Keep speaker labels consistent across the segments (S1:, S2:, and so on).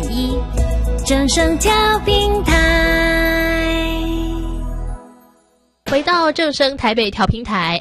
S1: FM1正声调频台。
S2: 回到正声台北调频台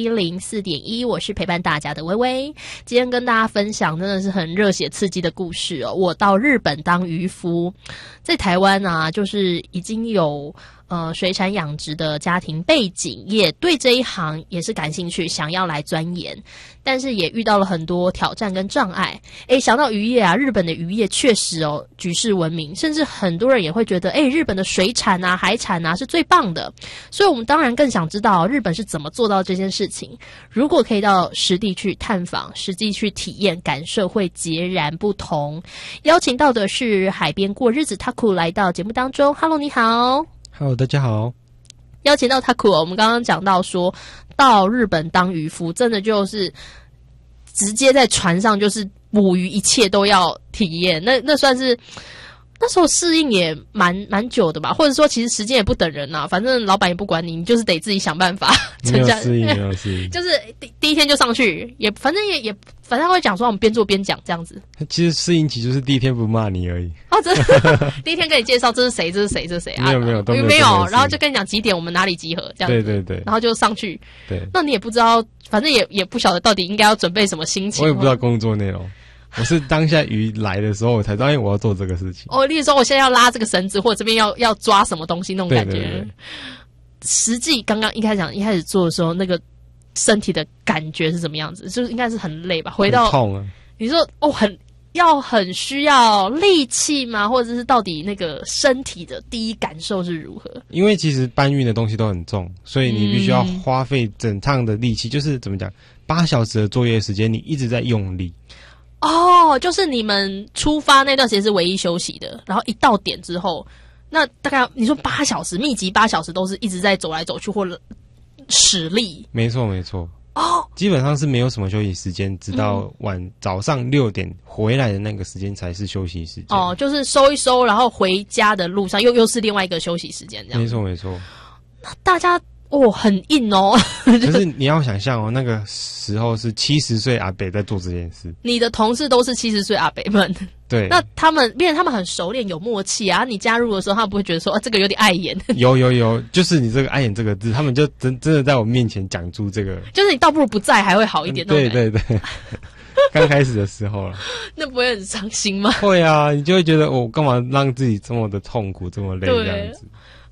S2: FM104.1， 我是陪伴大家的微微。今天跟大家分享真的是很热血刺激的故事哦。我到日本当渔夫，在台湾啊，就是已经有水产养殖的家庭背景，也对这一行也是感兴趣，想要来钻研，但是也遇到了很多挑战跟障碍。想到渔业啊，日本的渔业确实举世闻名，甚至很多人也会觉得日本的水产啊海产啊是最棒的。所以我们当然更想知道日本是怎么做到这件事情。如果可以到实地去探访，实际去体验，感受会截然不同。邀请到的是海边过日子 Taku 来到节目当中。 Hello， 你好。
S3: Hello， 大家好。
S2: 邀请到 Taku， 我们刚刚讲到说到日本当渔夫，真的就是直接在船上就是捕鱼，一切都要体验。那算是那时候适应也蛮久的吧，或者说其实时间也不等人啊，反正老板也不管你，你就是得自己想办法。
S3: 没有适应，没有适应，
S2: 就是第一天就上去，反正他会讲说我们边做边讲这样子。
S3: 其实适应期就是第一天不骂你而已。
S2: 哦，真的，第一天跟你介绍这是谁，这是谁，这是谁啊？
S3: 没有，
S2: 没有，然后就跟你讲几点我们哪里集合这样子。
S3: 对，
S2: 然后就上去。
S3: 对，
S2: 那你也不知道，反正也不晓得到底应该要准备什么心情。
S3: 我也不知道工作内容。我是当下鱼来的时候，我才知道我要做这个事情。
S2: 例如说我现在要拉这个绳子，或者这边要抓什么东西那种感觉。
S3: 对。
S2: 实际刚刚一开始做的时候，那个身体的感觉是怎么样子？就是应该是很累吧？回到
S3: 很痛啊！
S2: 你说很需要力气吗？或者是到底那个身体的第一感受是如何？
S3: 因为其实搬运的东西都很重，所以你必须要花费整趟的力气，就是怎么讲，8小时的作业时间，你一直在用力。
S2: 就是你们出发那段时间是唯一休息的，然后一到点之后，那大概你说8小时，密集8小时都是一直在走来走去或者使力。没错。基本上是没有什么休息时间，直到早上6点回来的那个时间才是休息时间。 就是收一收，然后回家的路上又是另外一个休息时间，这样。
S3: 没错。
S2: 那大家很硬哦。
S3: 可是你要想象那个时候是70岁阿伯在做这件事。
S2: 你的同事都是70岁阿伯们。
S3: 对。
S2: 那他们很熟练有默契啊，你加入的时候他们不会觉得说这个有点碍眼。
S3: 有，就是你这个碍眼这个字，他们就真的在我面前讲出这个，
S2: 就是你倒不如不在还会好一点。
S3: 对。刚开始的时候了。
S2: 那不会很伤心吗？
S3: 会啊，你就会觉得我干嘛让自己这么的痛苦这么累这样子。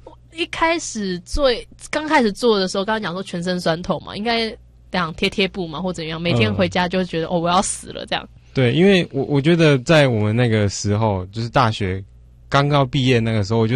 S3: 刚开始做的时候，刚刚讲说全身酸痛嘛，应该这样贴布嘛，或怎样，每天回家就觉得我要死了这样。对，因为我觉得在我们那个时候，就是大学刚刚毕业那个时候，我觉得